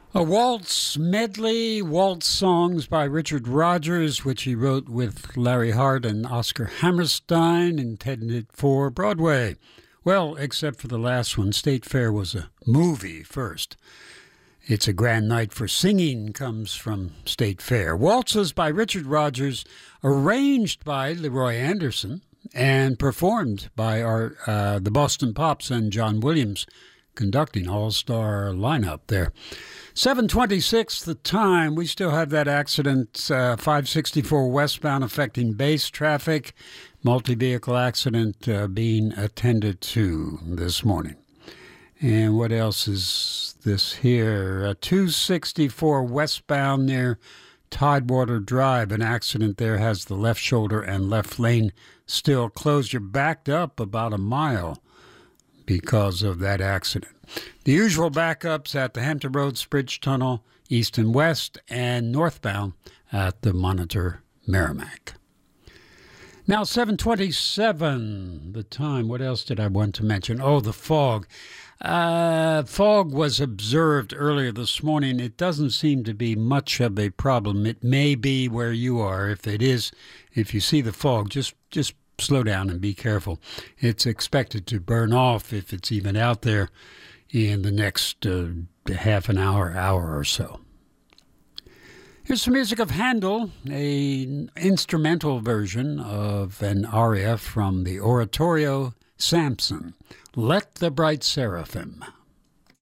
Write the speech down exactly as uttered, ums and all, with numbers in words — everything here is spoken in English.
A waltz medley, waltz songs by Richard Rodgers, which he wrote with Larry Hart and Oscar Hammerstein, intended for Broadway. Well, except for the last one. State Fair was a movie first. It's a Grand Night for Singing comes from State Fair. Waltzes by Richard Rodgers, arranged by Leroy Anderson and performed by our uh, the Boston Pops and John Williams, conducting all-star lineup there. seven twenty-six the time. We still have that accident, uh, five sixty-four westbound, affecting base traffic. Multi-vehicle accident uh, being attended to this morning. And what else is this here? Uh, two sixty-four westbound near Tidewater Drive. An accident there has the left shoulder and left lane still closed. You're backed up about a mile because of that accident. The usual backups at the Hampton Roads Bridge Tunnel, east and west, and northbound at the Monitor Merrimack. Now, seven twenty-seven, the time. What else did I want to mention? Oh, the fog. Uh, fog was observed earlier this morning. It doesn't seem to be much of a problem. It may be where you are. If it is, if you see the fog, just just slow down and be careful. It's expected to burn off if it's even out there in the next uh, half an hour, hour or so. Here's some music of Handel, an instrumental version of an aria from the oratorio Samson, Let the Bright Seraphim.